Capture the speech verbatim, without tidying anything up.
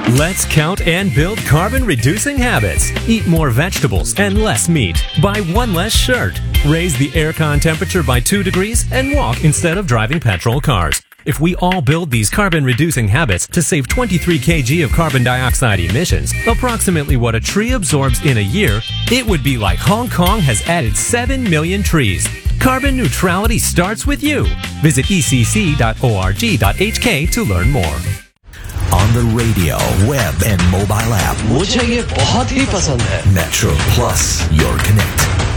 Let's count and build carbon-reducing habits. Eat more vegetables and less meat. Buy one less shirt. Raise the aircon temperature by two degrees and walk instead of driving petrol cars. If we all build these carbon-reducing habits to save twenty-three kilograms of carbon dioxide emissions, approximately what a tree absorbs in a year, it would be like Hong Kong has added seven million trees. Carbon neutrality starts with you. Visit e c c dot org dot h k to learn more. On the radio, web and mobile app. मुझे ये बहुत ही पसंद है. Metro Plus, your connect.